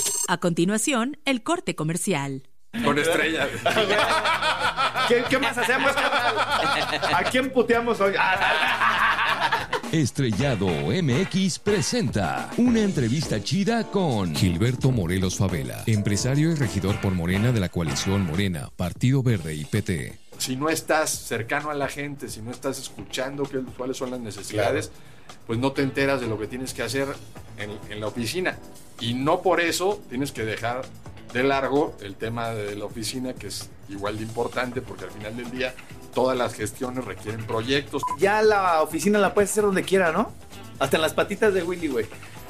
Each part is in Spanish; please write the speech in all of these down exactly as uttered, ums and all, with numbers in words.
A continuación, el corte comercial. Con estrellas. ¿Qué, ¿Qué más hacemos, carnal? ¿A quién puteamos hoy? Estrellado M X presenta una entrevista chida con Gilberto Morelos Favela, empresario y regidor por Morena de la coalición Morena, Partido Verde y P T. Si no estás cercano a la gente, si no estás escuchando qué, cuáles son las necesidades, claro, pues no te enteras de lo que tienes que hacer en, en la oficina. Y no por eso tienes que dejar de largo el tema de la oficina, que es igual de importante, porque al final del día todas las gestiones requieren proyectos. Ya la oficina la puedes hacer donde quiera, ¿no? Hasta en las patitas de Willy, güey.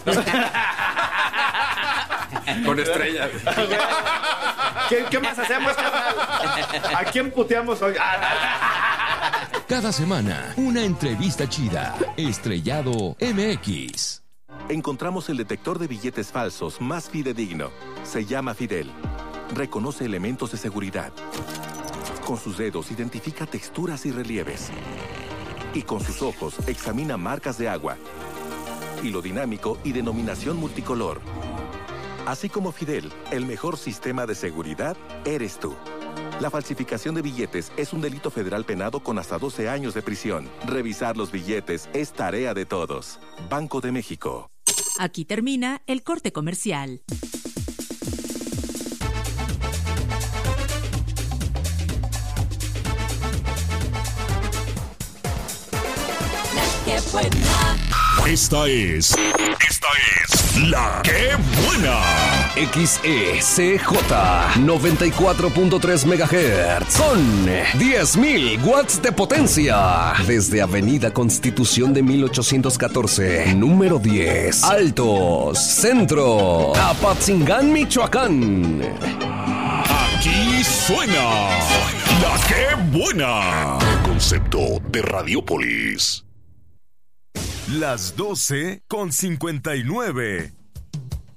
Con estrellas. ¿Qué, ¿Qué más hacemos, carnal? ¿A quién puteamos hoy? Cada semana, una entrevista chida. Estrellado M X. Encontramos el detector de billetes falsos más fidedigno. Se llama Fidel. Reconoce elementos de seguridad. Con sus dedos identifica texturas y relieves. Y con sus ojos examina marcas de agua, hilo dinámico y denominación multicolor. Así como Fidel, el mejor sistema de seguridad eres tú. La falsificación de billetes es un delito federal penado con hasta doce años de prisión. Revisar los billetes es tarea de todos. Banco de México. Aquí termina el corte comercial. ¡Qué buena! Esta es... Esta es... ¡La Qué Buena! X E C J noventa y cuatro punto tres megahertz con diez mil watts de potencia. Desde Avenida Constitución de mil ochocientos catorce, número diez, Altos, Centro, Apatzingán, Michoacán. Aquí suena... ¡La Qué Buena! Concepto de Radiopolis. Las doce con cincuenta y nueve.